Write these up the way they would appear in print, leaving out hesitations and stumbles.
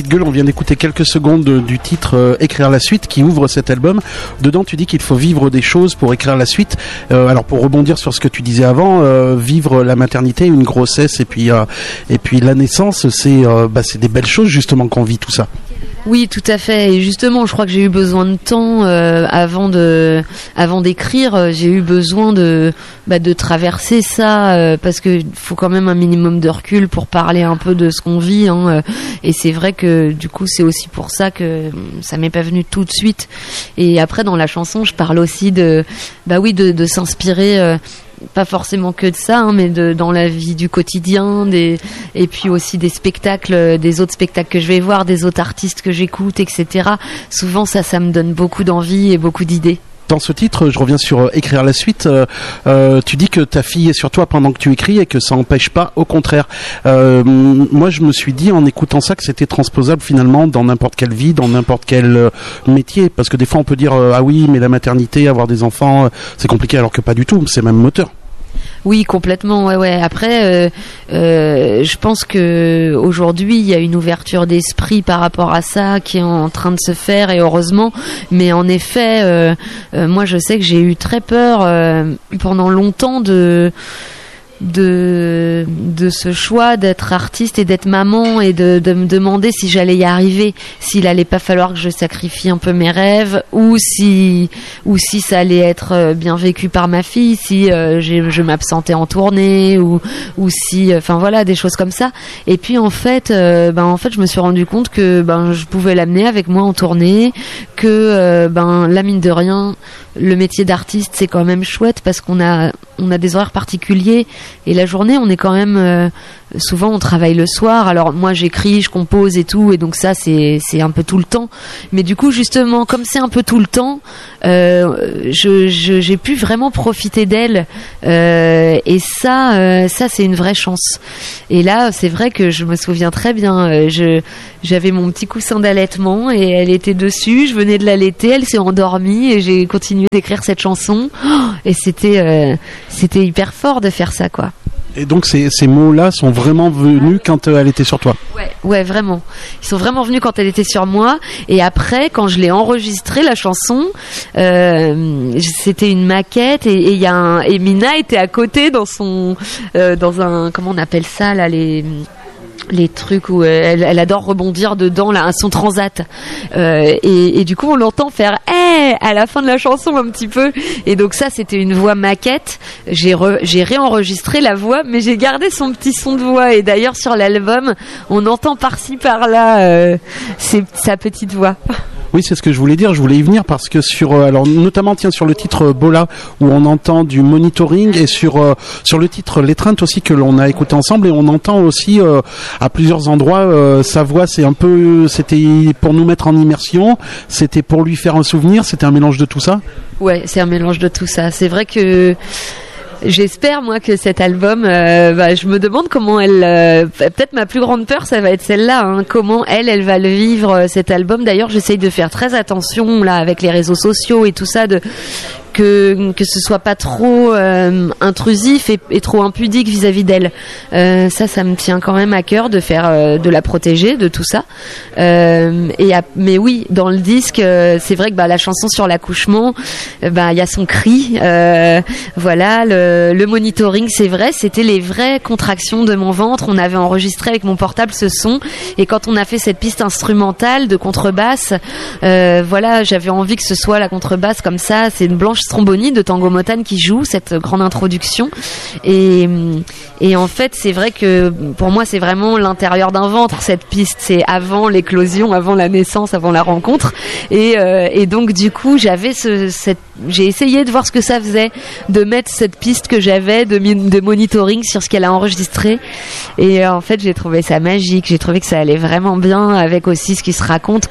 Petite Gueule, on vient d'écouter quelques secondes du titre Écrire la suite qui ouvre cet album. Dedans, tu dis qu'il faut vivre des choses pour écrire la suite. Alors pour rebondir sur ce que tu disais avant, vivre la maternité, une grossesse et puis la naissance, c'est des belles choses justement qu'on vit tout ça. Oui, tout à fait. Et justement, je crois que j'ai eu besoin de temps avant d'écrire. J'ai eu besoin de traverser ça parce que faut quand même un minimum de recul pour parler un peu de ce qu'on vit. Et c'est vrai que du coup, c'est aussi pour ça que ça m'est pas venu tout de suite. Et après, dans la chanson, je parle aussi de s'inspirer. Pas forcément que de ça, mais dans la vie du quotidien, et puis aussi des spectacles, des autres spectacles que je vais voir, des autres artistes que j'écoute, etc. Souvent, ça me donne beaucoup d'envie et beaucoup d'idées. Dans ce titre, je reviens sur Écrire la suite, tu dis que ta fille est sur toi pendant que tu écris et que ça n'empêche pas, au contraire. Moi, je me suis dit en écoutant ça que c'était transposable finalement dans n'importe quelle vie, dans n'importe quel métier, parce que des fois on peut dire ah oui, mais la maternité, avoir des enfants, c'est compliqué, alors que pas du tout, c'est même moteur. Oui, complètement. Ouais. Après, je pense que aujourd'hui il y a une ouverture d'esprit par rapport à ça qui est en train de se faire, et heureusement. Mais en effet, moi je sais que j'ai eu très peur pendant longtemps de ce choix d'être artiste et d'être maman, et de me demander si j'allais y arriver, s'il allait pas falloir que je sacrifie un peu mes rêves, ou si ça allait être bien vécu par ma fille, si je m'absentais en tournée, ou si, enfin voilà, des choses comme ça. Et puis en fait je me suis rendu compte que je pouvais l'amener avec moi en tournée, que la mine de rien, le métier d'artiste c'est quand même chouette parce qu'on a des horaires particuliers, et la journée on est quand même souvent on travaille le soir. Alors moi j'écris, je compose et tout, et donc ça c'est un peu tout le temps, mais du coup justement comme c'est un peu tout le temps, j'ai pu vraiment profiter d'elle, et ça c'est une vraie chance. Et là c'est vrai que je me souviens très bien, j'avais mon petit coussin d'allaitement et elle était dessus, je venais de l'allaiter, elle s'est endormie et j'ai continué d'écrire cette chanson, et c'était hyper fort de faire ça, quoi. Et donc ces mots-là sont vraiment venus quand elle était sur toi. Ouais, vraiment. Ils sont vraiment venus quand elle était sur moi. Et après, quand je l'ai enregistrée, la chanson, c'était une maquette, et Mina était à côté dans un, comment on appelle ça là, les trucs où elle adore rebondir dedans là, son transat, et du coup on l'entend faire à la fin de la chanson un petit peu, et donc ça c'était une voix maquette. J'ai réenregistré la voix, mais j'ai gardé son petit son de voix, et d'ailleurs sur l'album on entend par-ci par-là sa petite voix. Oui, c'est ce que je voulais dire. Je voulais y venir parce que notamment sur le titre Bola, où on entend du monitoring, et sur le titre L'étreinte aussi, que l'on a écouté ensemble, et on entend aussi à plusieurs endroits sa voix. C'était pour nous mettre en immersion, c'était pour lui faire un souvenir, c'était un mélange de tout ça. Ouais, c'est un mélange de tout ça. C'est vrai que j'espère moi que cet album, je me demande comment peut-être ma plus grande peur ça va être celle-là, comment elle va le vivre, cet album. D'ailleurs j'essaye de faire très attention là avec les réseaux sociaux et tout ça, que ce soit pas trop intrusif et trop impudique vis-à-vis d'elle. Ça me tient quand même à cœur de de la protéger de tout ça. Mais oui, dans le disque, c'est vrai que la chanson sur l'accouchement, il y a son cri, voilà, le monitoring, c'est vrai, c'était les vraies contractions de mon ventre. On avait enregistré avec mon portable ce son, et quand on a fait cette piste instrumentale de contrebasse, voilà, j'avais envie que ce soit la contrebasse comme ça. C'est une Blanche Stromboni de Tango Motown qui joue cette grande introduction, et en fait c'est vrai que pour moi c'est vraiment l'intérieur d'un ventre, cette piste, c'est avant l'éclosion, avant la naissance, avant la rencontre, et donc du coup j'ai essayé de voir ce que ça faisait de mettre cette piste que j'avais de monitoring sur ce qu'elle a enregistré, et en fait j'ai trouvé ça magique, j'ai trouvé que ça allait vraiment bien avec aussi ce qui se raconte, quoi.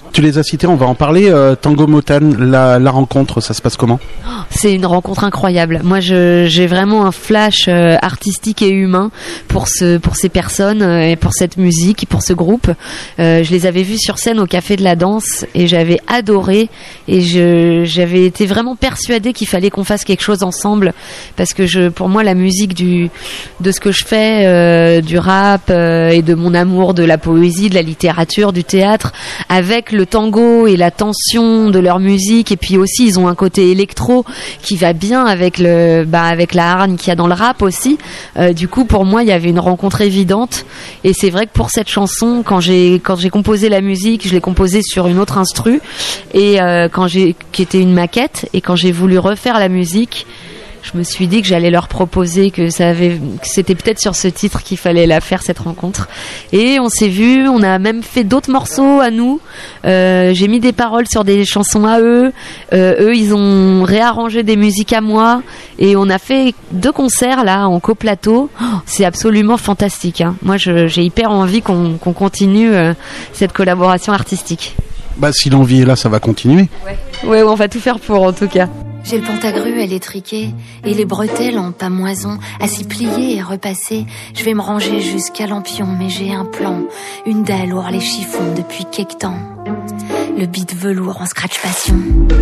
Tu les as cités, on va en parler. Tango Motan, la rencontre, ça se passe comment? C'est une rencontre incroyable. Moi, j'ai vraiment un flash artistique et humain pour ces personnes et pour cette musique et pour ce groupe. Je les avais vus sur scène au Café de la Danse et j'avais adoré et j'avais été vraiment persuadée qu'il fallait qu'on fasse quelque chose ensemble parce que pour moi, la musique de ce que je fais, du rap et de mon amour de la poésie, de la littérature, du théâtre, avec le tango et la tension de leur musique, et puis aussi ils ont un côté électro qui va bien avec avec la hargne qu'il y a dans le rap aussi. Du coup, pour moi, il y avait une rencontre évidente, et c'est vrai que pour cette chanson, quand j'ai composé la musique, je l'ai composée sur une autre instru, et qui était une maquette, et quand j'ai voulu refaire la musique, je me suis dit que j'allais leur proposer que c'était peut-être sur ce titre qu'il fallait la faire, cette rencontre. Et on s'est vus, on a même fait d'autres morceaux à nous. J'ai mis des paroles sur des chansons à eux. Eux, ils ont réarrangé des musiques à moi. Et on a fait 2 concerts là en coplateau. Oh, c'est absolument fantastique, hein. Moi, j'ai hyper envie qu'on continue cette collaboration artistique. Bah, si l'envie est là, ça va continuer. Ouais, on va tout faire pour, en tout cas. J'ai le pantagruel étriqué et les bretelles en pamoison, à s'y plier et repasser. Je vais me ranger jusqu'à Lampion, mais j'ai un plan, une dalle ouvre les chiffons depuis quelque temps. Le beat velours en scratch passion.